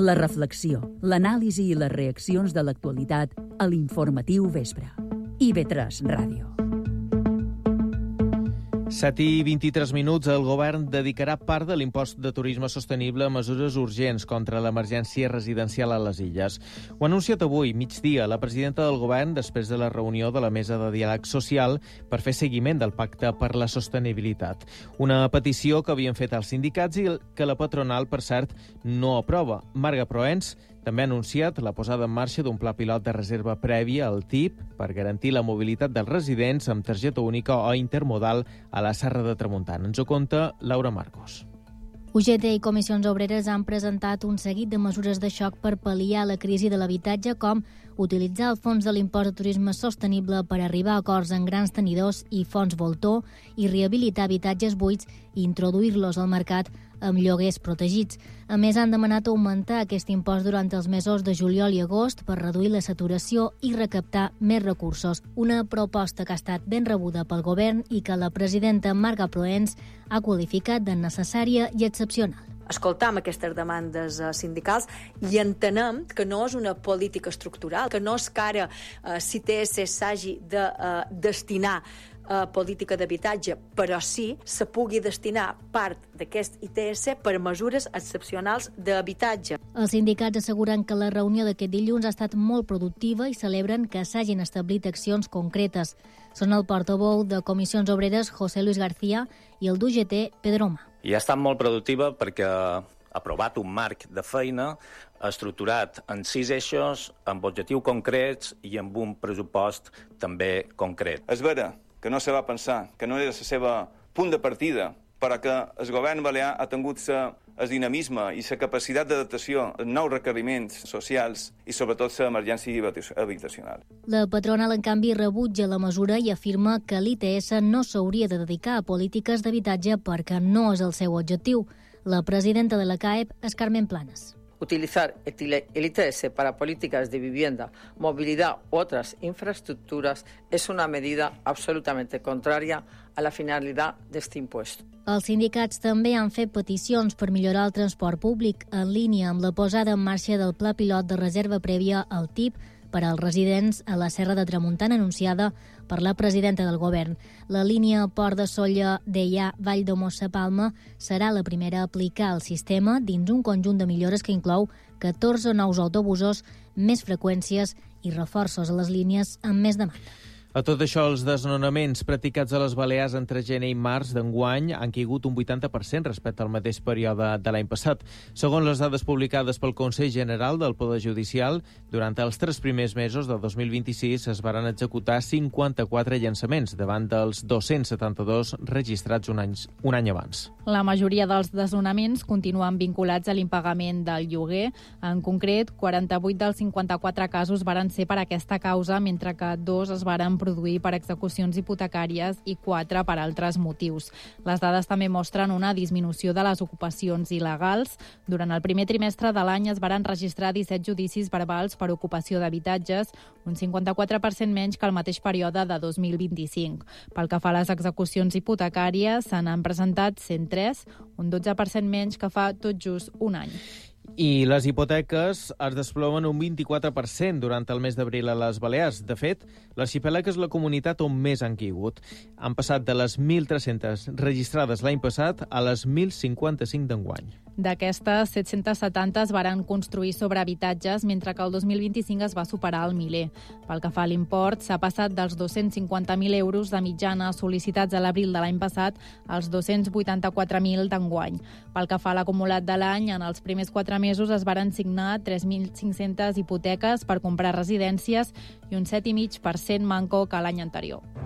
La reflexió, l'anàlisi i les reaccions de l'actualitat a l'Informatiu Vespre. IB3 Ràdio. 7:23, el govern dedicarà part de l'impost de turisme sostenible a mesures urgents contra l'emergència residencial a les Illes. Ho ha anunciat avui, migdia, la presidenta del govern després de la reunió de la Mesa de Diàleg Social per fer seguiment del Pacte per la Sostenibilitat. Una petició que havien fet els sindicats i que la patronal, per cert, no aprova. Marga Proens també ha anunciat la posada en marxa d'un pla pilot de reserva prèvia al TIP per garantir la mobilitat dels residents amb targeta única o intermodal a la Serra de Tramuntana. Ens ho conta Laura Marcos. UGT i Comissions Obreres han presentat un seguit de mesures de xoc per pal·liar la crisi de l'habitatge, com utilitzar el fons de l'impost de turisme sostenible per arribar a acords en grans tenidors i fons voltor i rehabilitar habitatges buits i introduir-los al mercat amb lloguers protegits. A més, han demanat augmentar aquest impost durant els mesos de juliol i agost per reduir la saturació i recaptar més recursos. Una proposta que ha estat ben rebuda pel govern i que la presidenta Marga Proens ha qualificat de necessària i excepcional. Escoltam aquestes demandes sindicals i entenem que no és una política estructural, que no és que ara CTS s'hagi de destinar a política d'habitatge, però sí se pugui destinar part d'aquest ITS per mesures excepcionals d'habitatge. Els sindicats asseguren que la reunió d'aquest dilluns ha estat molt productiva i celebren que s'hagin establit accions concretes. Són el portaveu de Comissions Obreres, José Luis García, i el d'UGT, Pedro Oma. I ha estat molt productiva perquè ha aprovat un marc de feina estructurat en 6 eixos, amb objectius concrets i amb un pressupost també concret. És vera que no se va pensar, que no era el seu punt de partida, però que el govern balear ha tingut el dinamisme i la capacitat d'adaptació als nous requeriments socials i sobretot l'emergència habitacional. La patronal, en canvi, rebutja la mesura i afirma que l'ITS no s'hauria de dedicar a polítiques d'habitatge perquè no és el seu objectiu. La presidenta de la CAEP és Carmen Planas. Utilizar el ITS para políticas de vivienda, movilidad u otras infraestructuras es una medida absolutamente contraria a la finalidad de este impuesto. Els sindicats també han fet peticions per millorar el transport públic en línia amb la posada en marxa del pla pilot de reserva prèvia al TIP per als residents a la Serra de Tramuntana anunciada per la presidenta del govern. La línia Port de Sóller Deià Vall de Mossa Palma serà la primera a aplicar el sistema dins un conjunt de millores que inclou 14 nous autobusos, més freqüències i reforços a les línies amb més demanda. A tot això, els desnonaments practicats a les Balears entre gener i març d'enguany han caigut un 80% respecte al mateix període de l'any passat. Segons les dades publicades pel Consell General del Poder Judicial, durant els 3 primers mesos del 2026 es varen executar 54 llançaments davant dels 272 registrats un any abans. La majoria dels desnonaments continuen vinculats a l'impagament del lloguer. En concret, 48 dels 54 casos varen ser per aquesta causa, mentre que 2 es varen produir per execucions hipotecàries i 4 per altres motius. Les dades també mostren una disminució de les ocupacions il·legals. Durant el primer trimestre de l'any es varen registrar 17 judicis verbals per ocupació d'habitatges, un 54% menys que el mateix període de 2025. Pel que fa a les execucions hipotecàries, se n'han presentat 103, un 12% menys que fa tot just un any. I les hipoteques es desplomen un 24% durant el mes d'abril a les Balears. De fet, l'arxipèlag és la comunitat on més han caigut. Han passat de les 1.300 registrades l'any passat a les 1.055 d'enguany. D'aquestes, 770 es varen construir sobre habitatges, mentre que el 2025 es va superar el miler. Pel que fa a l'import, s'ha passat dels 250.000 euros de mitjana sol·licitats a l'abril de l'any passat als 284.000 d'enguany. Pel que fa a l'acumulat de l'any, en els primers 4 mesos es varen signar 3.500 hipoteques per comprar residències i un 7,5% manco que l'any anterior.